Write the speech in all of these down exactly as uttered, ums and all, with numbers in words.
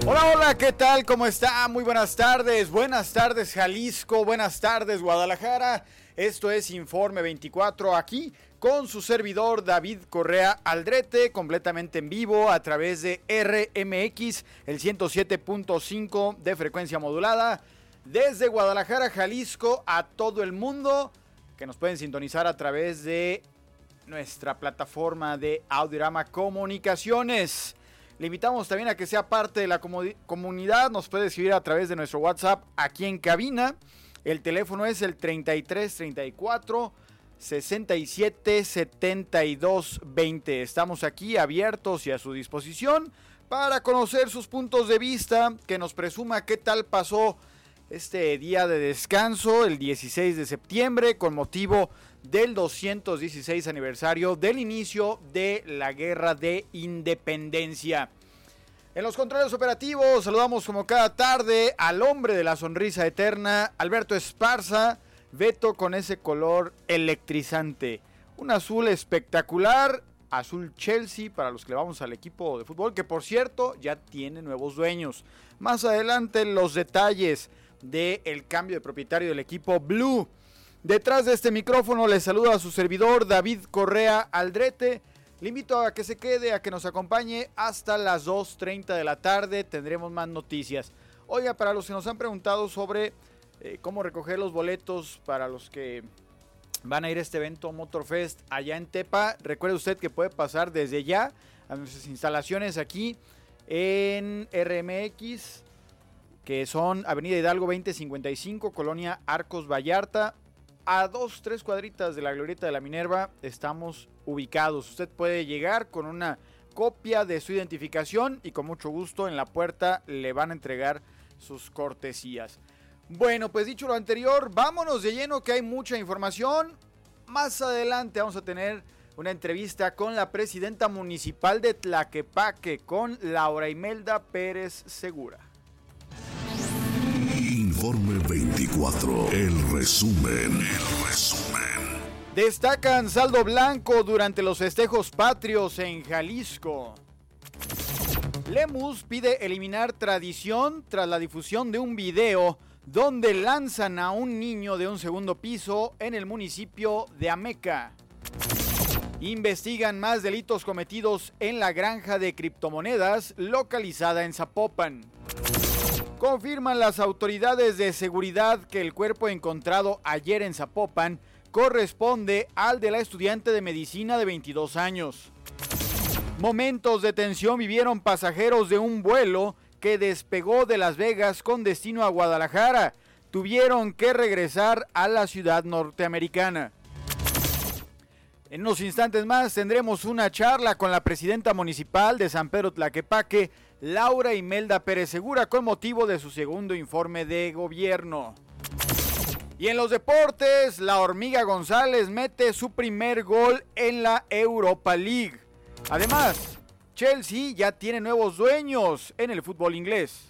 Hola, hola, ¿qué tal? ¿Cómo está? Muy buenas tardes. Buenas tardes, Jalisco. Buenas tardes, Guadalajara. Esto es Informe veinticuatro aquí con su servidor David Correa Aldrete, completamente en vivo a través de R M X, el ciento siete punto cinco de frecuencia modulada, desde Guadalajara, Jalisco, a todo el mundo, que nos pueden sintonizar a través de nuestra plataforma de Audiorama Comunicaciones. Le invitamos también a que sea parte de la comodi- comunidad. Nos puede escribir a través de nuestro WhatsApp aquí en cabina. El teléfono es el treinta y tres, treinta y cuatro, sesenta y siete, setenta y dos, veinte. Estamos aquí abiertos y a su disposición para conocer sus puntos de vista, que nos presuma qué tal pasó este día de descanso, el dieciséis de septiembre, con motivo del doscientos dieciséis aniversario del inicio de la Guerra de Independencia. En los controles operativos saludamos como cada tarde al hombre de la sonrisa eterna, Alberto Esparza, Beto con ese color electrizante, un azul espectacular, azul Chelsea para los que le vamos al equipo de fútbol, que por cierto ya tiene nuevos dueños. Más adelante los detalles del cambio de propietario del equipo Blue. Detrás de este micrófono les saluda a su servidor David Correa Aldrete. Le invito a que se quede, a que nos acompañe hasta las dos treinta de la tarde. Tendremos más noticias. Oiga, para los que nos han preguntado sobre eh, cómo recoger los boletos para los que van a ir a este evento Motorfest allá en Tepa, recuerde usted que puede pasar desde ya a nuestras instalaciones aquí en R M X, que son Avenida Hidalgo veinte cincuenta y cinco, Colonia Arcos Vallarta. A dos, tres cuadritas de la Glorieta de la Minerva estamos ubicados. Usted puede llegar con una copia de su identificación y con mucho gusto en la puerta le van a entregar sus cortesías. Bueno, pues dicho lo anterior, vámonos de lleno que hay mucha información. Más adelante vamos a tener una entrevista con la presidenta municipal de Tlaquepaque, con Laura Imelda Pérez Segura. Informe veinticuatro, el resumen, el resumen. Destacan saldo blanco durante los festejos patrios en Jalisco. Lemus pide eliminar tradición tras la difusión de un video donde lanzan a un niño de un segundo piso en el municipio de Ameca. Investigan más delitos cometidos en la granja de criptomonedas localizada en Zapopan. Confirman las autoridades de seguridad que el cuerpo encontrado ayer en Zapopan corresponde al de la estudiante de medicina de veintidós años. Momentos de tensión vivieron pasajeros de un vuelo que despegó de Las Vegas con destino a Guadalajara. Tuvieron que regresar a la ciudad norteamericana. En unos instantes más tendremos una charla con la presidenta municipal de San Pedro Tlaquepaque, Laura Imelda Pérez Segura, con motivo de su segundo informe de gobierno. Y en los deportes, la Hormiga González mete su primer gol en la Europa League. Además, Chelsea ya tiene nuevos dueños en el fútbol inglés.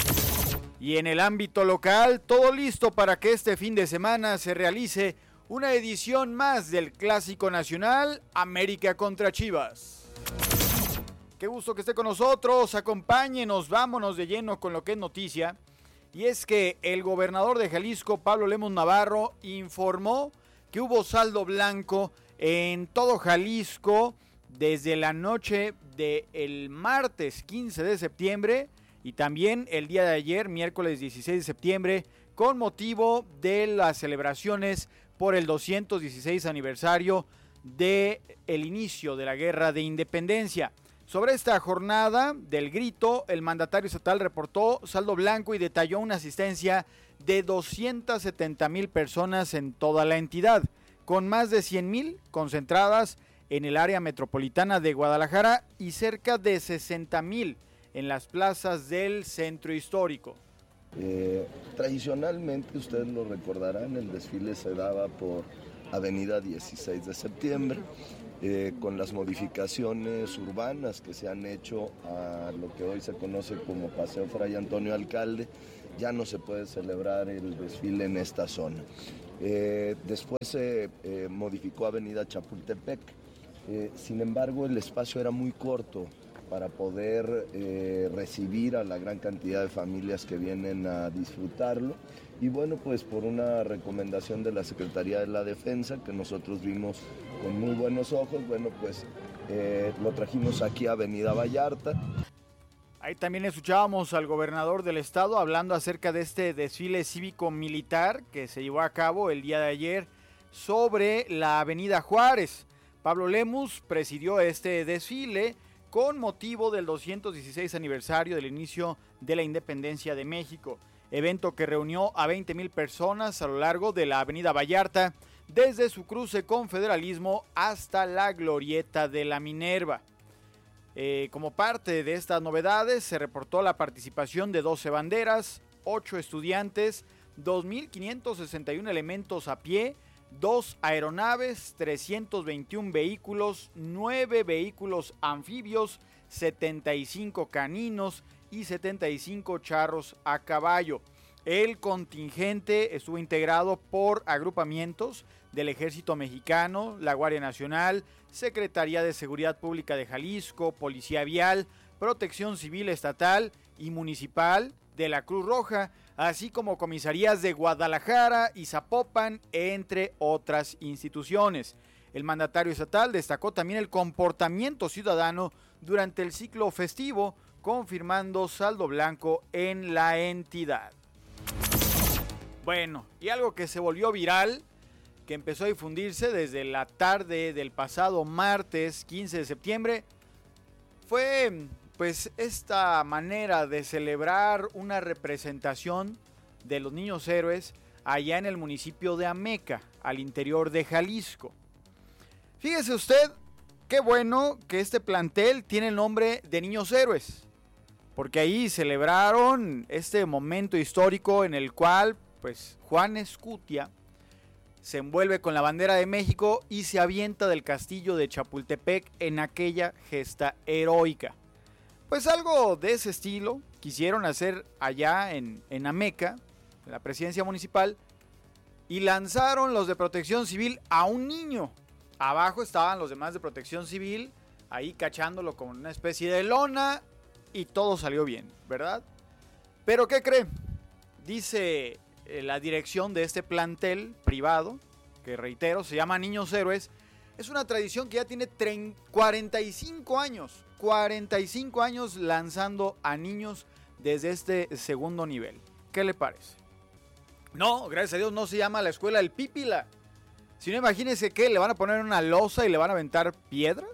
Y en el ámbito local, todo listo para que este fin de semana se realice una edición más del Clásico Nacional, América contra Chivas. Qué gusto que esté con nosotros, acompáñenos, vámonos de lleno con lo que es noticia. Y es que el gobernador de Jalisco, Pablo Lemus Navarro, informó que hubo saldo blanco en todo Jalisco desde la noche del martes quince de septiembre y también el día de ayer, miércoles dieciséis de septiembre, con motivo de las celebraciones por el doscientos dieciséis aniversario del inicio de la Guerra de Independencia. Sobre esta jornada del grito, el mandatario estatal reportó saldo blanco y detalló una asistencia de doscientas setenta mil personas en toda la entidad, con más de cien mil concentradas en el área metropolitana de Guadalajara y cerca de sesenta mil en las plazas del centro histórico. Eh, tradicionalmente, ustedes lo recordarán, el desfile se daba por Avenida dieciséis de septiembre. Eh, con las modificaciones urbanas que se han hecho a lo que hoy se conoce como Paseo Fray Antonio Alcalde, ya no se puede celebrar el desfile en esta zona. Eh, después se eh, modificó Avenida Chapultepec, eh, sin embargo el espacio era muy corto para poder eh, recibir a la gran cantidad de familias que vienen a disfrutarlo. Y bueno, pues por una recomendación de la Secretaría de la Defensa, que nosotros vimos con muy buenos ojos, bueno, pues eh, lo trajimos aquí a Avenida Vallarta. Ahí también escuchábamos al gobernador del estado hablando acerca de este desfile cívico-militar que se llevó a cabo el día de ayer sobre la Avenida Juárez. Pablo Lemus presidió este desfile con motivo del doscientos dieciséis aniversario del inicio de la independencia de México, evento que reunió a veinte mil personas a lo largo de la Avenida Vallarta, desde su cruce con Federalismo hasta la Glorieta de la Minerva. Eh, como parte de estas novedades, se reportó la participación de doce banderas, ocho estudiantes, dos mil quinientos sesenta y uno elementos a pie, dos aeronaves, trescientos veintiún vehículos, nueve vehículos anfibios, setenta y cinco caninos y setenta y cinco charros a caballo. El contingente estuvo integrado por agrupamientos del Ejército Mexicano, la Guardia Nacional, Secretaría de Seguridad Pública de Jalisco, Policía Vial, Protección Civil Estatal y Municipal de la Cruz Roja, así como comisarías de Guadalajara y Zapopan, entre otras instituciones. El mandatario estatal destacó también el comportamiento ciudadano durante el ciclo festivo, confirmando saldo blanco en la entidad. Bueno, y algo que se volvió viral, que empezó a difundirse desde la tarde del pasado martes quince de septiembre, fue pues esta manera de celebrar una representación de los niños héroes allá en el municipio de Ameca, al interior de Jalisco. Fíjese usted, qué bueno que este plantel tiene el nombre de Niños Héroes, porque ahí celebraron este momento histórico en el cual pues Juan Escutia se envuelve con la bandera de México y se avienta del castillo de Chapultepec en aquella gesta heroica. Pues algo de ese estilo quisieron hacer allá en, en Ameca, en la presidencia municipal, y lanzaron los de Protección Civil a un niño. Abajo estaban los demás de Protección Civil, ahí cachándolo con una especie de lona, y todo salió bien, ¿verdad? Pero ¿qué cree? Dice eh, la dirección de este plantel privado, que reitero, se llama Niños Héroes. Es una tradición que ya tiene cuarenta y cinco años, cuarenta y cinco años lanzando a niños desde este segundo nivel. ¿Qué le parece? No, gracias a Dios no se llama la escuela El Pípila. Si no, imagínense que le van a poner una losa y le van a aventar piedras.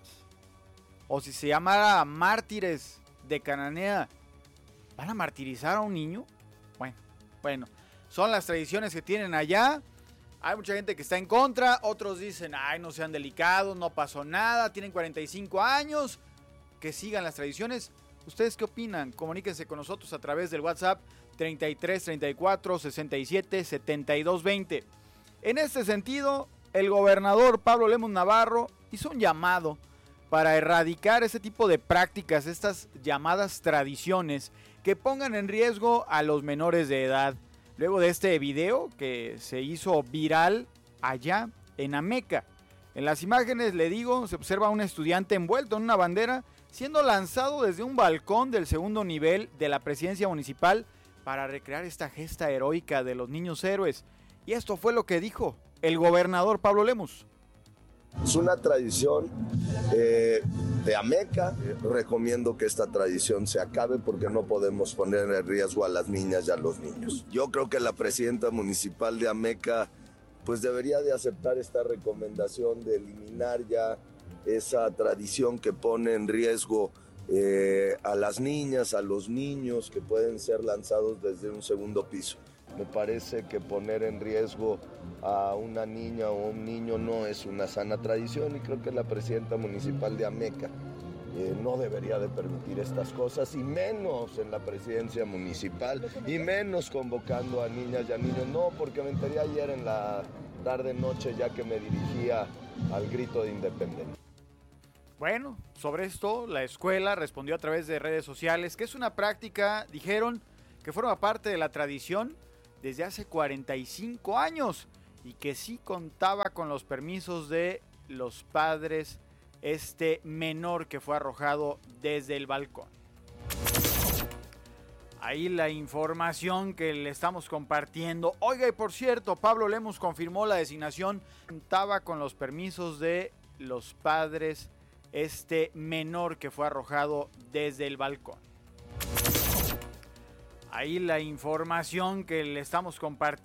O si se llamara Mártires de Cananea, ¿van a martirizar a un niño? Bueno, bueno, son las tradiciones que tienen allá. Hay mucha gente que está en contra, otros dicen, ay, no sean delicados, no pasó nada, tienen cuarenta y cinco años, que sigan las tradiciones. ¿Ustedes qué opinan? Comuníquense con nosotros a través del WhatsApp treinta y tres, treinta y cuatro, sesenta y siete, setenta y dos, veinte. En este sentido, el gobernador Pablo Lemus Navarro hizo un llamado para erradicar ese tipo de prácticas, estas llamadas tradiciones que pongan en riesgo a los menores de edad. Luego de este video que se hizo viral allá en Ameca. En las imágenes, le digo, se observa a un estudiante envuelto en una bandera siendo lanzado desde un balcón del segundo nivel de la presidencia municipal para recrear esta gesta heroica de los niños héroes. Y esto fue lo que dijo el gobernador Pablo Lemus. Es una tradición eh, de Ameca. Recomiendo que esta tradición se acabe porque no podemos poner en riesgo a las niñas y a los niños. Yo creo que la presidenta municipal de Ameca pues debería de aceptar esta recomendación de eliminar ya esa tradición que pone en riesgo eh, a las niñas, a los niños que pueden ser lanzados desde un segundo piso. Me parece que poner en riesgo a una niña o un niño no es una sana tradición y creo que la presidenta municipal de Ameca eh, no debería de permitir estas cosas y menos en la presidencia municipal y menos convocando a niñas y a niños. No, porque me enteré ayer en la tarde-noche ya que me dirigía al grito de independencia. Bueno, sobre esto la escuela respondió a través de redes sociales que es una práctica, dijeron, que forma parte de la tradición desde hace cuarenta y cinco años y que sí contaba con los permisos de los padres este menor que fue arrojado desde el balcón. Ahí la información que le estamos compartiendo. Oiga, y por cierto, Pablo Lemus confirmó la designación. Contaba con los permisos de los padres este menor que fue arrojado desde el balcón. Ahí la información que le estamos compartiendo.